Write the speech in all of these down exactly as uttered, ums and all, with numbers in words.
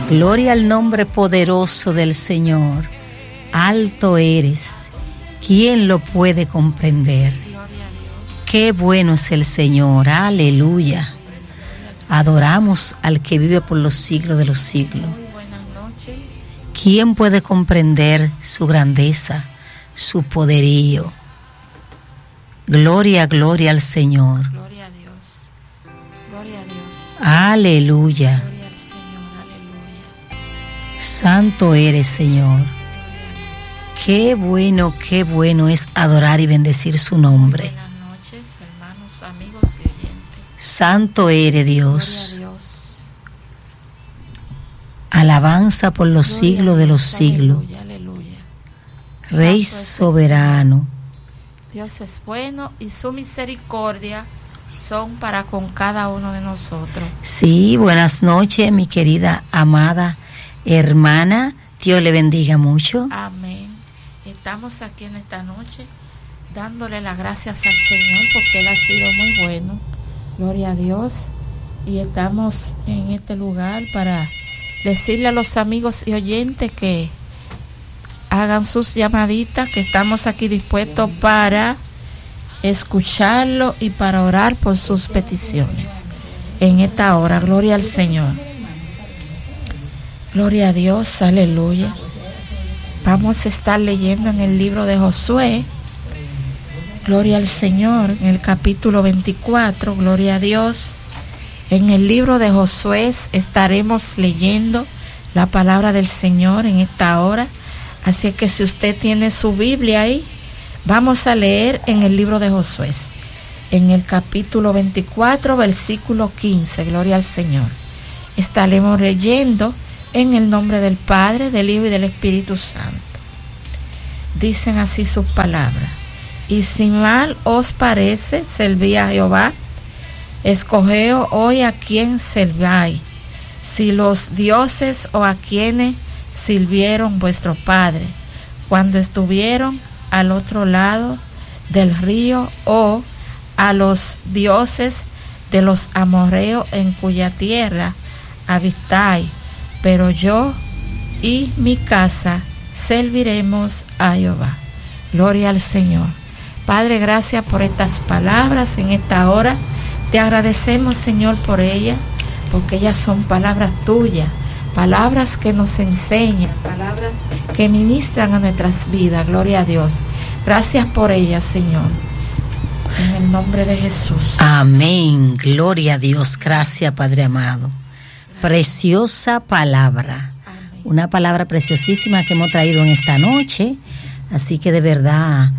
Gloria al nombre poderoso del Señor. Alto eres. ¿Quién lo puede comprender? Qué bueno es el Señor. Aleluya. Adoramos al que vive por los siglos de los siglos. ¿Quién puede comprender su grandeza, su poderío? Gloria, gloria al Señor. Gloria a Dios. Gloria a Dios. Aleluya. Gloria al Señor. Aleluya. Santo eres, Señor. Qué bueno, qué bueno es adorar y bendecir su nombre. Buenas noches, hermanos, amigos y oyentes. Santo eres, Dios. Gloria a Dios. Alabanza por los Gloria siglos de los siglos. Aleluya, aleluya. Rey Santo es el soberano. Dios es bueno y su misericordia son para con cada uno de nosotros. Sí, buenas noches, mi querida, amada hermana. Dios le bendiga mucho. Amén. Estamos aquí en esta noche dándole las gracias al Señor porque Él ha sido muy bueno. Gloria a Dios. Y estamos en este lugar para decirle a los amigos y oyentes que hagan sus llamaditas, que estamos aquí dispuestos para escucharlo y para orar por sus peticiones. En esta hora, gloria al Señor. Gloria a Dios, aleluya. Vamos a estar leyendo en el libro de Josué, gloria al Señor, en el capítulo veinticuatro, gloria a Dios. En el libro de Josué estaremos leyendo la palabra del Señor en esta hora. Así que si usted tiene su Biblia ahí, vamos a leer en el libro de Josué, en el capítulo veinticuatro, versículo quince, gloria al Señor. Estaremos leyendo en el nombre del Padre, del Hijo y del Espíritu Santo. Dicen así sus palabras. Y si mal os parece servir a Jehová, escogeos hoy a quien serváis, si los dioses o a quienes sirvieron vuestros padres, cuando estuvieron al otro lado del río, o a los dioses de los amorreos en cuya tierra habitáis. Pero yo y mi casa serviremos a Jehová. Gloria al Señor. Padre, gracias por estas palabras en esta hora. Te agradecemos, Señor, por ellas, porque ellas son palabras tuyas, palabras que nos enseñan, palabras que ministran a nuestras vidas. Gloria a Dios. Gracias por ellas, Señor. En el nombre de Jesús. Amén. Gloria a Dios. Gracias, Padre amado. Preciosa palabra, amén. Una palabra preciosísima que hemos traído en esta noche, así que de verdad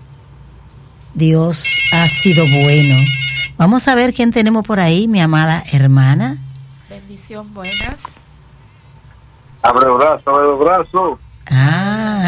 Dios ha sido bueno. Vamos a ver quién tenemos por ahí, mi amada hermana. Bendición, buenas. Abre el brazo, abre el brazo. Ah,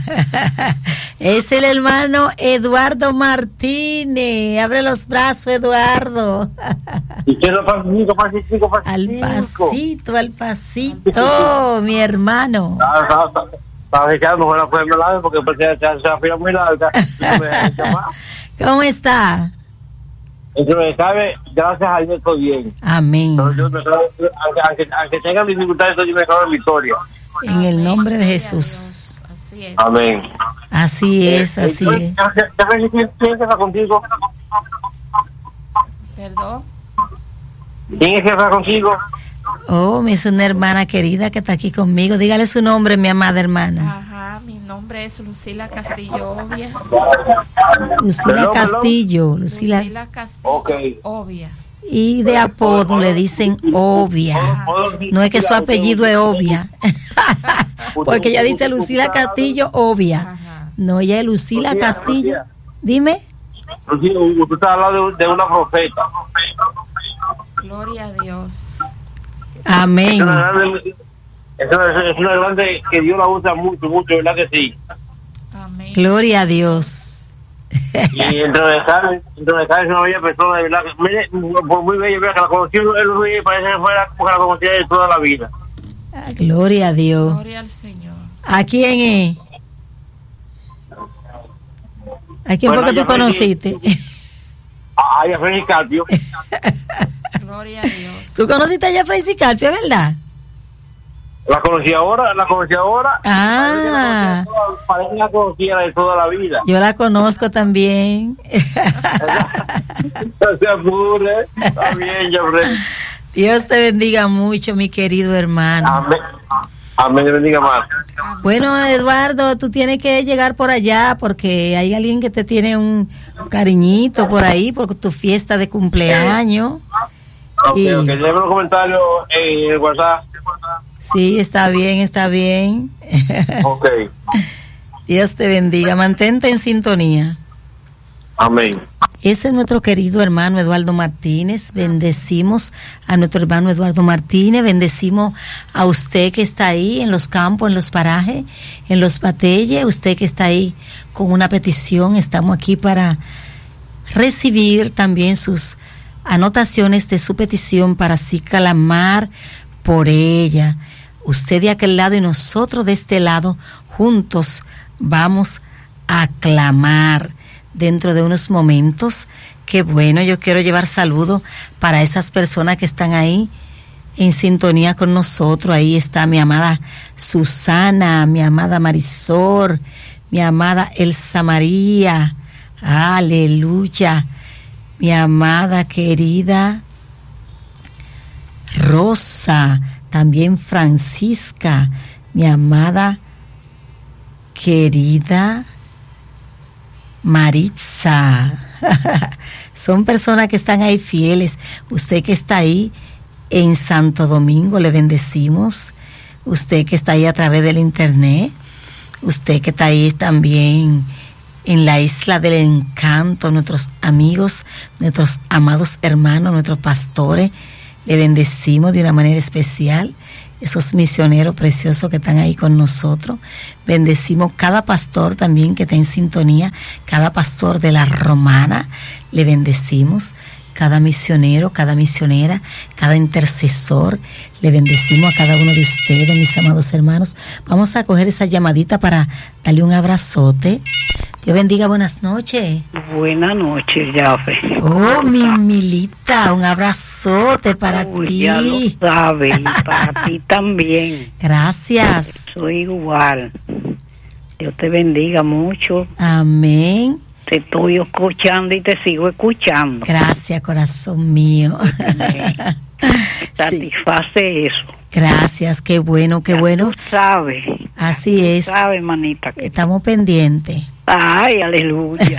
es el hermano Eduardo Martínez. Abre los brazos, Eduardo. Y quiero pasito, pasito, pasito. Al pasito, al pasito, mi hermano. Estaba echando buena mermelada porque se la fila muy larga. ¿Cómo está? Entonces, ¿sabe? Gracias a Dios estoy bien. Amén. Yo me aunque, aunque, aunque tengan dificultades, yo me acabo de victoria. En Amén. El nombre de Jesús. Así es. Amén. Así es, eh, así eh, es. ¿Quién es contigo? Perdón. ¿Quién es que está contigo? Oh, es una hermana querida que está aquí conmigo. Dígale su nombre, mi amada hermana. Ajá, mi nombre es Lucila Castillo Obvia. Lucila Perdón, Castillo. perdón. Lucila. Lucila Castillo okay. Obvia. Y de apodo le dicen Obvia. No es que su apellido es Obvia. Porque ella dice Lucila Castillo Obvia. No, ella es Lucila Castillo. Dime. Usted está hablando de una profeta. Gloria a Dios. Amén. Es una grande, es una, es una grande que Dios la usa mucho, mucho, ¿verdad que sí? Amén. Gloria a Dios. Y dentro de Carmen, dentro de Carmen es una bella persona, de verdad. Mire, por muy bella, vea que la conocí, él parece que fuera como que la conocía de toda la vida. Gloria a Dios. Gloria al Señor. ¿A quién es? ¿A quién bueno, fue que tú conociste? A Jeffrey Carpio. Gloria a Dios. ¿Tú conociste a Jeffrey Carpio, verdad? La conocí ahora, la conocí ahora. Ah. Parece que la conocía de toda la vida. Yo la conozco también. No se apure. Está bien, yo creo. Dios te bendiga mucho, mi querido hermano. Amén. Amén, bendiga más. Bueno, Eduardo, tú tienes que llegar por allá porque hay alguien que te tiene un cariñito por ahí por tu fiesta de cumpleaños. Ok, y... ok, déjame los comentarios en el WhatsApp. Sí, está bien, está bien. Ok. Dios te bendiga, mantente en sintonía. Amén. Ese es nuestro querido hermano Eduardo Martínez. Bendecimos a nuestro hermano Eduardo Martínez, bendecimos a usted que está ahí en los campos, en los parajes, en los batelles, usted que está ahí con una petición. Estamos aquí para recibir también sus anotaciones de su petición para así clamar por ella. Usted de aquel lado y nosotros de este lado, juntos vamos a clamar. Dentro de unos momentos, qué bueno, yo quiero llevar saludos para esas personas que están ahí en sintonía con nosotros. Ahí está mi amada Susana, mi amada Marisol, mi amada Elsa María, aleluya, mi amada querida Rosa, también Francisca, mi amada querida Maritza. Son personas que están ahí fieles. Usted que está ahí en Santo Domingo, le bendecimos. Usted que está ahí a través del internet, usted que está ahí también en la Isla del Encanto, nuestros amigos, nuestros amados hermanos, nuestros pastores, le bendecimos de una manera especial. Esos misioneros preciosos que están ahí con nosotros. Bendecimos cada pastor también que está en sintonía, cada pastor de la Romana, le bendecimos. Cada misionero, cada misionera, cada intercesor, le bendecimos a cada uno de ustedes, mis amados hermanos. Vamos a coger esa llamadita para darle un abrazote. Dios bendiga, buenas noches. Buenas noches, Yafe. Oh, mi Milita, un abrazote para Uy, ti. Ya lo sabes, y para ti también. Gracias. Soy igual. Dios te bendiga mucho. Amén. Te estoy escuchando y te sigo escuchando. Gracias, corazón mío. Satisface sí. Eso. Gracias, qué bueno, qué ya bueno. Tú sabes. Así es. Sabes, manita. Que... Estamos pendientes. Ay, aleluya.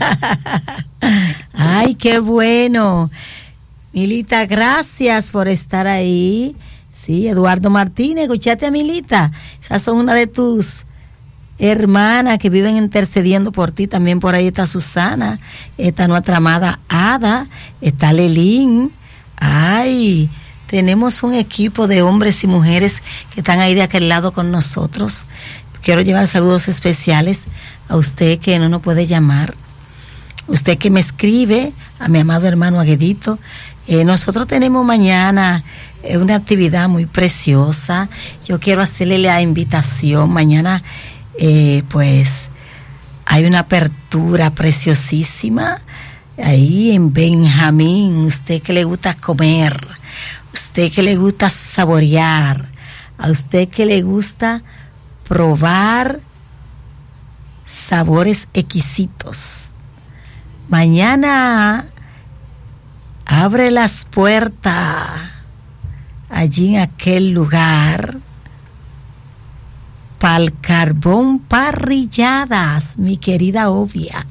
Ay, qué bueno. Milita, gracias por estar ahí. Sí, Eduardo Martínez, escuchaste a Milita. Esas son una de tus hermanas que viven intercediendo por ti. También por ahí está Susana, está nuestra amada Ada, está Lelín. Ay, tenemos un equipo de hombres y mujeres que están ahí de aquel lado con nosotros. Quiero llevar saludos especiales a usted que no nos puede llamar, usted que me escribe, a mi amado hermano Aguedito. Eh, nosotros tenemos mañana eh, una actividad muy preciosa. Yo quiero hacerle la invitación mañana. Eh, pues hay una apertura preciosísima ahí en Benjamín. Usted que le gusta comer, usted que le gusta saborear, a usted que le gusta probar sabores exquisitos, mañana abre las puertas allí en aquel lugar pa'l carbón parrilladas, mi querida Obvia.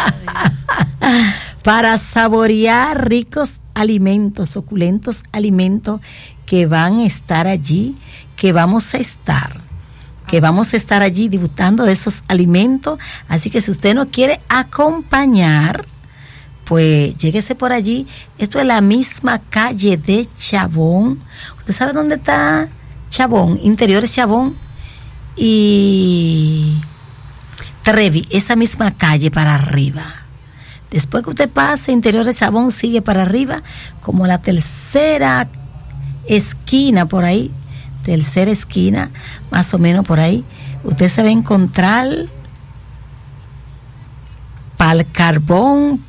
Para saborear ricos alimentos, suculentos alimentos que van a estar allí, que vamos a estar, que vamos a estar allí disfrutando de esos alimentos. Así que si usted no quiere acompañar, pues lléguese por allí. Esto es la misma calle de Chabón. ¿Usted sabe dónde está Chabón? Interiores Chabón y Trevi, esa misma calle para arriba. Después que usted pase Interiores Chabón, sigue para arriba, como la tercera esquina por ahí, tercera esquina, más o menos por ahí, usted se va a encontrar pa'l carbón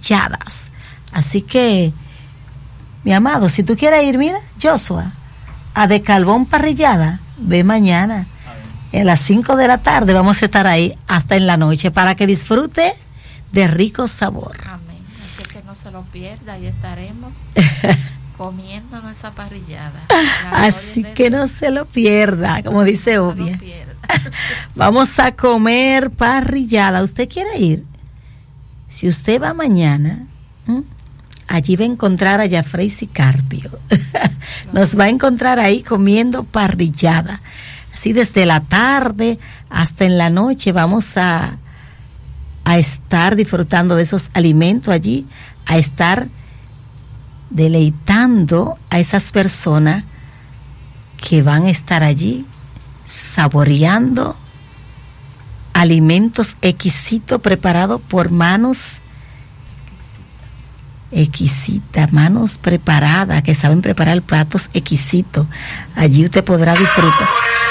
parrilladas. Así que, mi amado, si tú quieres ir, mira, Joshua, a De Carbón Parrillada, ve mañana. A las cinco de la tarde vamos a estar ahí hasta en la noche para que disfrute de rico sabor. Amén. Así que no se lo pierda, ahí estaremos comiendo nuestra parrillada. Así que no se lo pierda, como dice no Obvia. Se lo pierda. Vamos a comer parrillada. ¿Usted quiere ir? Si usted va mañana, ¿m? allí va a encontrar a Jafrey Sicarpio. Nos va a encontrar ahí comiendo parrillada. Así desde la tarde hasta en la noche vamos a, a estar disfrutando de esos alimentos allí, a estar deleitando a esas personas que van a estar allí saboreando alimentos exquisitos preparados por manos exquisitas, manos preparadas que saben preparar platos exquisitos. Allí usted podrá disfrutar.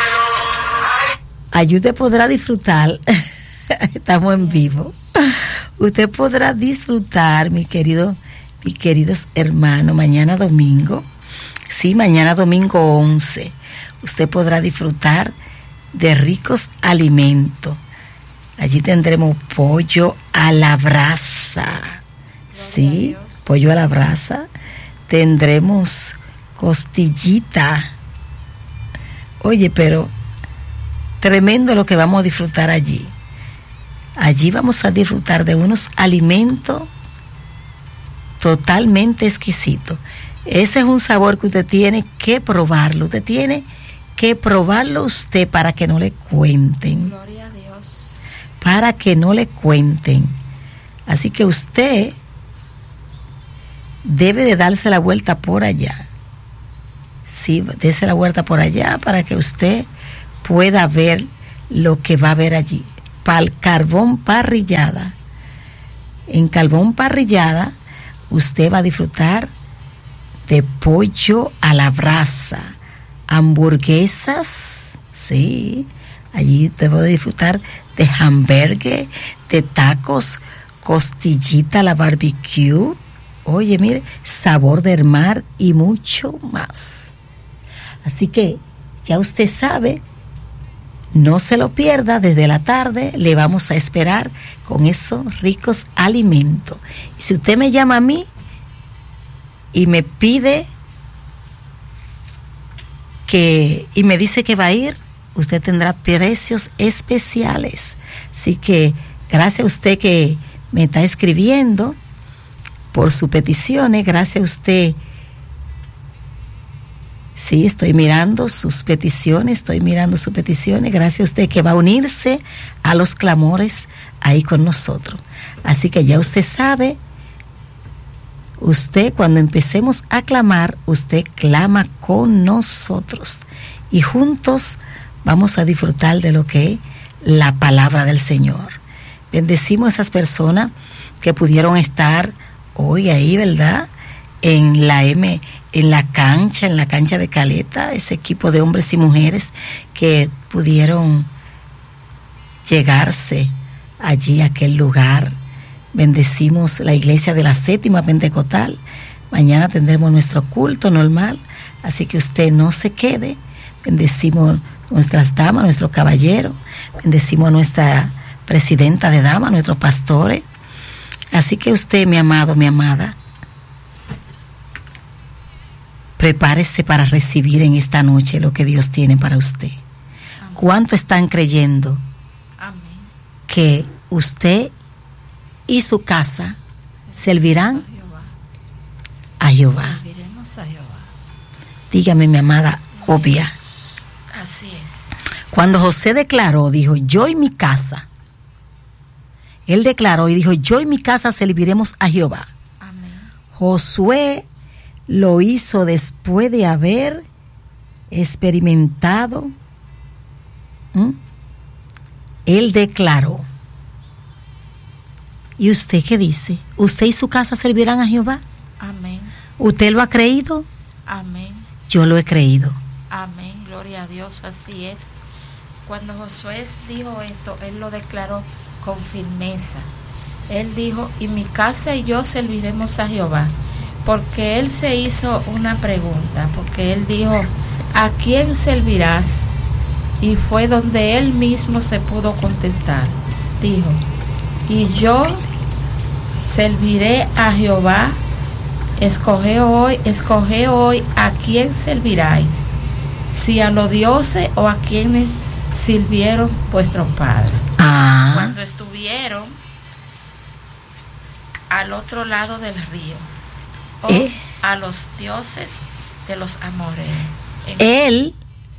Allí usted podrá disfrutar. Estamos en vivo. Usted podrá disfrutar, mi querido, mis queridos hermanos, mañana domingo. Sí, mañana domingo once. Usted podrá disfrutar de ricos alimentos. Allí tendremos pollo a la brasa. Sí, pollo a la brasa. Tendremos costillita. Oye, pero tremendo lo que vamos a disfrutar allí. Allí vamos a disfrutar de unos alimentos totalmente exquisitos. Ese es un sabor que usted tiene que probarlo. Usted tiene que probarlo usted para que no le cuenten. Gloria a Dios. Para que no le cuenten. Así que usted debe de darse la vuelta por allá. Sí, dése la vuelta por allá para que usted pueda ver lo que va a ver allí. Pal Carbón Parrillada. En Carbón Parrillada usted va a disfrutar de pollo a la brasa, hamburguesas, sí, allí te va a disfrutar de hamburgues, de tacos, costillita a la barbecue, oye, mire, sabor del mar y mucho más. Así que ya usted sabe, no se lo pierda, desde la tarde le vamos a esperar con esos ricos alimentos. Y si usted me llama a mí y me pide que y me dice que va a ir, usted tendrá precios especiales. Así que gracias a usted que me está escribiendo por sus peticiones, gracias a usted. Sí, estoy mirando sus peticiones, estoy mirando sus peticiones, gracias a usted que va a unirse a los clamores ahí con nosotros. Así que ya usted sabe, usted cuando empecemos a clamar, usted clama con nosotros y juntos vamos a disfrutar de lo que es la palabra del Señor. Bendecimos a esas personas que pudieron estar hoy ahí, ¿verdad? En la M, en la cancha, en la cancha de Caleta, ese equipo de hombres y mujeres que pudieron llegarse allí a aquel lugar. Bendecimos la iglesia de la Séptima Pentecostal. Mañana tendremos nuestro culto normal, así que usted no se quede. Bendecimos nuestras damas, nuestros caballeros, bendecimos a nuestra presidenta de damas, nuestros pastores. Así que usted, mi amado, mi amada, prepárese para recibir en esta noche lo que Dios tiene para usted. Amén. ¿Cuánto están creyendo Amén. Que usted y su casa servirán a Jehová? Serviremos a Jehová. Dígame, mi amada Obvia. Así es. Cuando José declaró, dijo, yo y mi casa, él declaró y dijo, yo y mi casa serviremos a Jehová. Amén. Josué lo hizo después de haber experimentado. ¿Mm? Él declaró. ¿Y usted qué dice? ¿Usted y su casa servirán a Jehová? Amén. ¿Usted lo ha creído? Amén. Yo lo he creído. Amén. Gloria a Dios, así es. Cuando Josué dijo esto, él lo declaró con firmeza. Él dijo, y mi casa y yo serviremos a Jehová. Porque él se hizo una pregunta, porque él dijo, ¿a quién servirás? Y fue donde él mismo se pudo contestar. Dijo, y yo serviré a Jehová. Escoge hoy, escoge hoy a quién serviráis, si a los dioses o a quienes sirvieron vuestros padres. Ah. Cuando estuvieron al otro lado del río, o ¿Eh? a los dioses de los amorreos. Él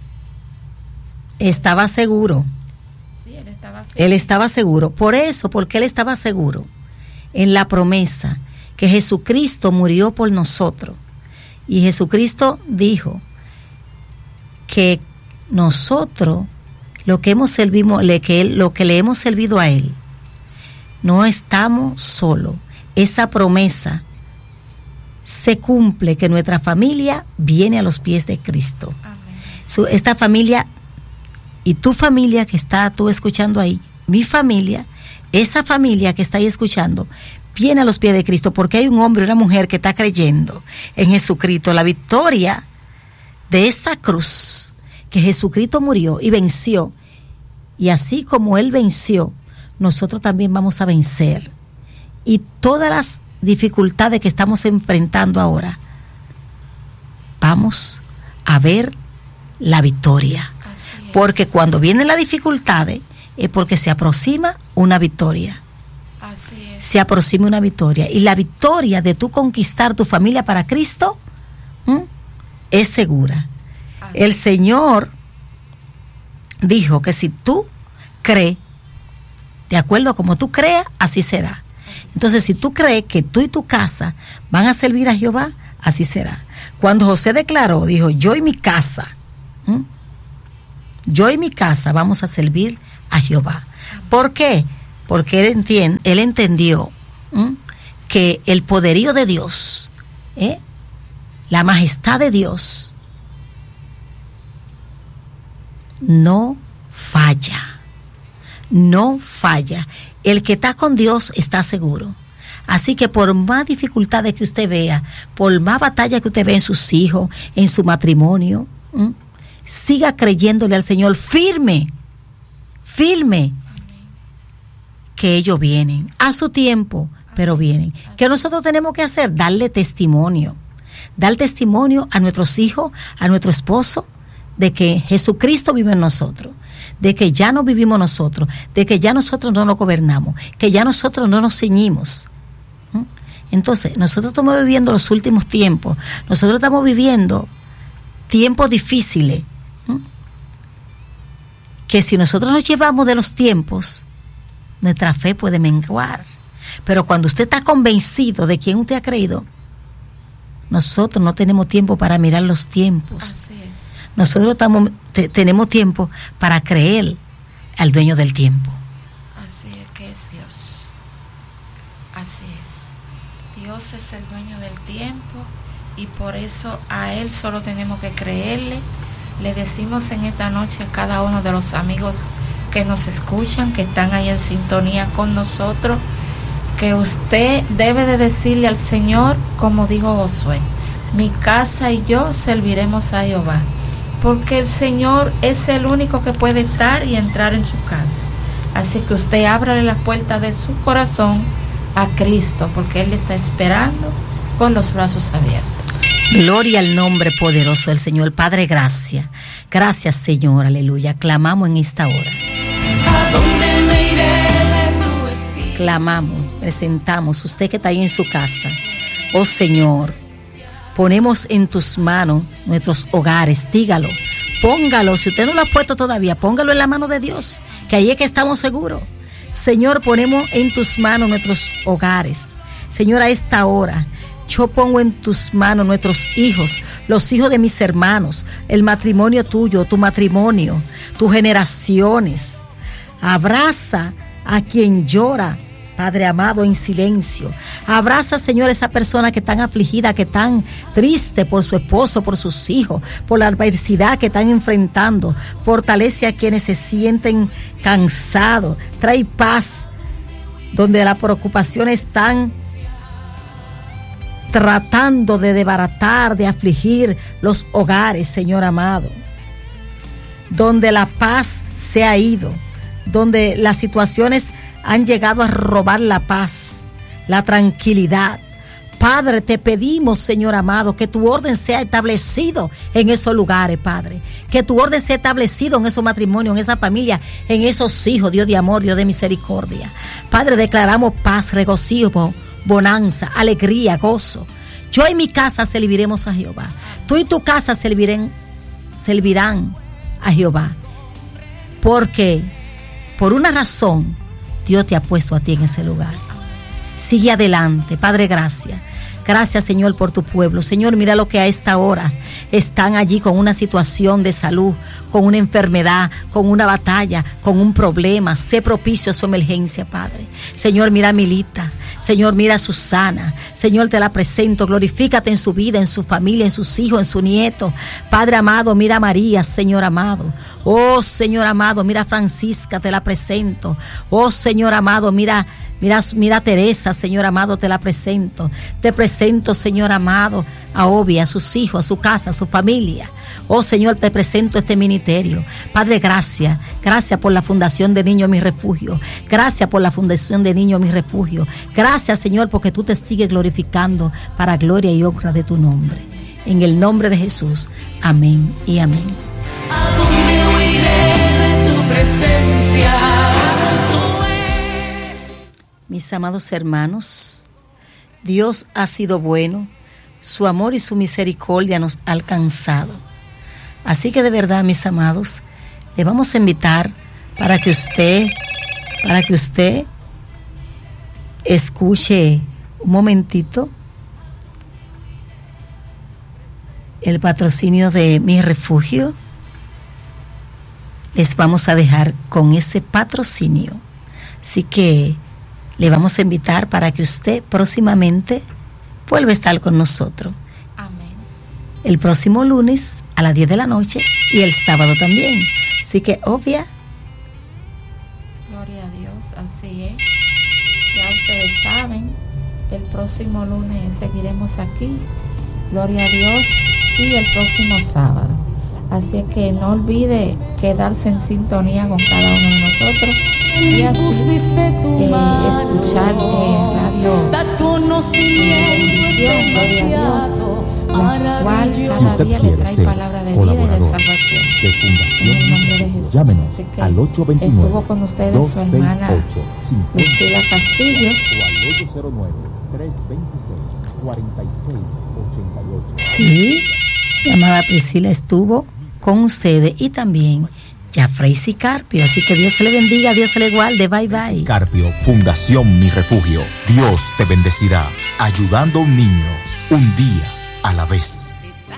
estaba seguro. Sí, él estaba Él estaba seguro. Por eso, porque él estaba seguro en la promesa que Jesucristo murió por nosotros. Y Jesucristo dijo que nosotros, lo que hemos servido, le, que él, lo que le hemos servido a Él, no estamos solos. Esa promesa se cumple, que nuestra familia viene a los pies de Cristo. Su, esta familia y tu familia que está tú escuchando ahí, mi familia, esa familia que está ahí escuchando, viene a los pies de Cristo, porque hay un hombre y una mujer que está creyendo en Jesucristo. La victoria de esa cruz, que Jesucristo murió y venció, y así como Él venció, nosotros también vamos a vencer. Y todas las dificultades que estamos enfrentando ahora, vamos a ver la victoria. Porque cuando vienen las dificultades es porque se aproxima una victoria. Así es. Se aproxima una victoria. Y la victoria de tú conquistar tu familia para Cristo, ¿m? es segura. Así. El Señor dijo que si tú crees, de acuerdo a como tú creas, así será. Entonces, si tú crees que tú y tu casa van a servir a Jehová, así será. Cuando José declaró, dijo, yo y mi casa, ¿m? yo y mi casa vamos a servir a Jehová. ¿Por qué? Porque él, entiende, él entendió ¿m? que el poderío de Dios, ¿eh? la majestad de Dios, no falla. No falla. El que está con Dios está seguro. Así que por más dificultades que usted vea, por más batallas que usted vea en sus hijos, en su matrimonio, ¿m? siga creyéndole al Señor firme, firme, que ellos vienen a su tiempo, pero vienen. ¿Qué nosotros tenemos que hacer? Darle testimonio, dar testimonio a nuestros hijos, a nuestro esposo, de que Jesucristo vive en nosotros, de que ya no vivimos nosotros, de que ya nosotros no nos gobernamos, que ya nosotros no nos ceñimos. ¿Mm? Entonces, nosotros estamos viviendo los últimos tiempos, nosotros estamos viviendo tiempos difíciles, ¿Mm? que si nosotros nos llevamos de los tiempos, nuestra fe puede menguar. Pero cuando usted está convencido de quién usted ha creído, nosotros no tenemos tiempo para mirar los tiempos. Así es. Nosotros estamos, te, tenemos tiempo para creer al dueño del tiempo. Así es, que es Dios. Así es. Dios es el dueño del tiempo y por eso a Él solo tenemos que creerle. Le decimos en esta noche a cada uno de los amigos que nos escuchan, que están ahí en sintonía con nosotros, que usted debe de decirle al Señor, como dijo Josué, mi casa y yo serviremos a Jehová, porque el Señor es el único que puede estar y entrar en su casa. Así que usted ábrale las puertas de su corazón a Cristo, porque Él le está esperando con los brazos abiertos. Gloria al nombre poderoso del Señor. Padre, gracias. Gracias, Señor, aleluya. Clamamos en esta hora. ¿A dónde me iré de tu espíritu? Clamamos, presentamos, usted que está ahí en su casa. Oh Señor, ponemos en tus manos nuestros hogares, dígalo, póngalo, si usted no lo ha puesto todavía, póngalo en la mano de Dios, que ahí es que estamos seguros. Señor, ponemos en tus manos nuestros hogares. Señor, a esta hora, yo pongo en tus manos nuestros hijos, los hijos de mis hermanos, el matrimonio tuyo, tu matrimonio, tus generaciones. Abraza a quien llora, Padre amado, en silencio. Abraza, Señor, esa persona que están afligida, que están triste por su esposo, por sus hijos, por la adversidad que están enfrentando. Fortalece a quienes se sienten cansados. Trae paz donde las preocupaciones están tratando de desbaratar, de afligir los hogares, Señor amado, donde la paz se ha ido, donde las situaciones han llegado a robar la paz, la tranquilidad. Padre, te pedimos, Señor amado, que tu orden sea establecido en esos lugares, Padre. Que tu orden sea establecido en esos matrimonios, en esa familia, en esos hijos, Dios de amor, Dios de misericordia. Padre, declaramos paz, regocijo, bonanza, alegría, gozo. Yo y mi casa serviremos a Jehová. Tú y tu casa servirán, servirán a Jehová. Porque por una razón Dios te ha puesto a ti en ese lugar. Sigue adelante, Padre, gracias. Gracias, Señor, por tu pueblo. Señor, mira lo que a esta hora están allí con una situación de salud, con una enfermedad, con una batalla, con un problema. Sé propicio a su emergencia, Padre. Señor, mira a Milita. Señor, mira a Susana. Señor, te la presento. Glorifícate en su vida, en su familia, en sus hijos, en su nieto. Padre amado, mira a María, Señor amado. Oh, Señor amado, mira a Francisca, te la presento. Oh, Señor amado, mira Mira, mira a Teresa, Señor amado, te la presento. Te presento, Señor amado, a Obi, a sus hijos, a su casa, a su familia. Oh, Señor, te presento este ministerio. Padre, gracias. Gracias por la Fundación de Niños Mi Refugio. Gracias por la Fundación de Niños Mi Refugio. Gracias, Señor, porque tú te sigues glorificando para gloria y honra de tu nombre. En el nombre de Jesús. Amén y amén. ¿A dónde huiré de tu presencia? Mis amados hermanos, Dios ha sido bueno, su amor y su misericordia nos ha alcanzado. Así que de verdad, mis amados, le vamos a invitar para que usted, para que usted escuche un momentito el patrocinio de Mi Refugio. Les vamos a dejar con ese patrocinio. Así que le vamos a invitar para que usted próximamente vuelva a estar con nosotros. Amén. El próximo lunes a las diez de la noche y el sábado también. Así que, obvia. Gloria a Dios, así es. Ya ustedes saben, el próximo lunes seguiremos aquí. Gloria a Dios. Y el próximo sábado. Así que no olvide quedarse en sintonía con cada uno de nosotros y así eh, escuchar eh, radio Bendición, Gloria a Dios, la cual Si cada usted día le quiere trae ser palabra de vida y de colaborador salvación. de Fundación, En el nombre de Jesús. llámenos Así que al ocho dos nueve, estuvo con ustedes dos su seis hermana ocho, cinco cero Lucila Castillo. o al ocho cero nueve, tres dos seis, cuatro seis ocho ocho. Sí, mi amada Priscila estuvo con ustedes y también Jafrey Carpio. Así que Dios se le bendiga, Dios se le guarde. Bye, bye. Carpio, Fundación Mi Refugio. Dios te bendecirá, ayudando a un niño un día a la vez.